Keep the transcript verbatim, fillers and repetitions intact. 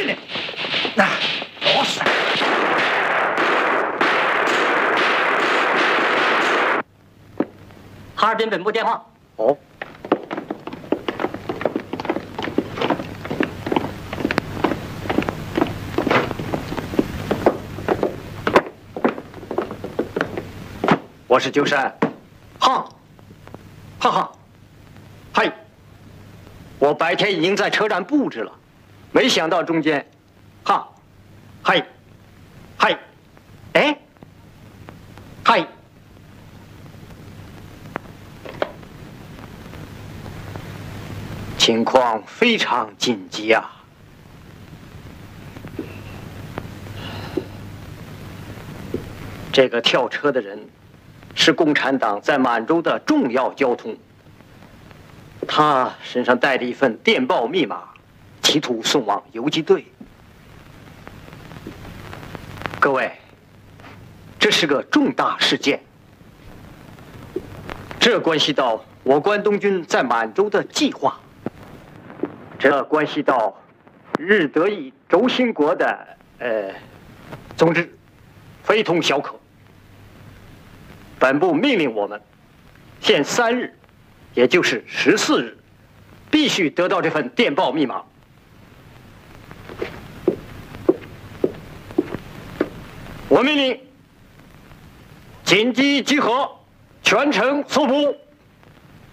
对呢。那老死。 哈尔滨本部电话。 哦。 我是鸠山，哈，哈哈，嗨，我白天已经在车站布置了，没想到中间，哈，嗨，嗨，哎，嗨，情况非常紧急啊！这个跳车的人。 是共产党在满洲的重要交通。他身上带着一份电报密码，企图送往游击队。各位，这是个重大事件，这关系到我关东军在满洲的计划，这关系到日德意轴心国的呃，总之，非同小可。 本部命令我们，限三日，也就是十四日，必须得到这份电报密码。我命令紧急集合，全城速捕。